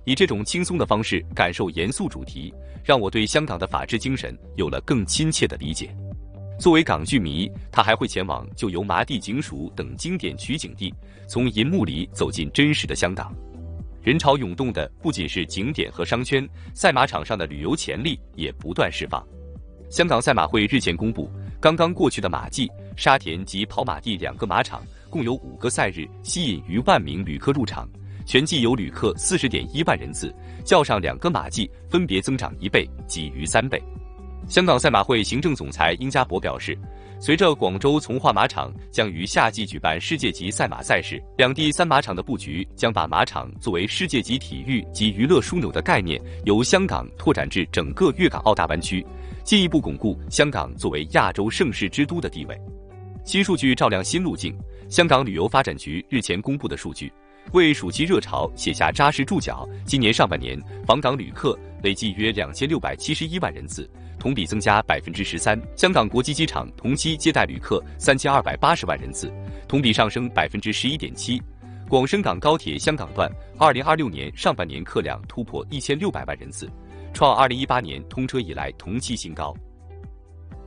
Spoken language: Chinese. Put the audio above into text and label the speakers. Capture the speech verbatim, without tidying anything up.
Speaker 1: 以这种轻松的方式感受严肃主题，让我对香港的法治精神有了更亲切的理解。作为港剧迷，他还会前往旧油麻地警署等经典取景地，从银幕里走进真实的香港。人潮涌动的不仅是景点和商圈，赛马场上的旅游潜力也不断释放。香港赛马会日前公布，刚刚过去的马季，沙田及跑马地两个马场共有五个赛日，吸引逾万名旅客入场，全季有旅客 四十点一万人次，较上两个马季分别增长一倍及逾三倍。香港赛马会行政总裁殷家伯表示，随着广州从化马场将于夏季举办世界级赛马赛事，两地三马场的布局将把马场作为世界级体育及娱乐枢纽的概念由香港拓展至整个粤港澳大湾区，进一步巩固香港作为亚洲盛事之都的地位。新数据照亮新路径，香港旅游发展局日前公布的数据为暑期热潮写下扎实注脚，今年上半年访港旅客累计约两千六百七十一万人次，同比增加 百分之十三。 香港国际机场同期接待旅客三千二百八十万人次，同比上升 百分之十一点七。 广深港高铁香港段二零二六年上半年客量突破一千六百万人次，创二零一八年通车以来同期新高。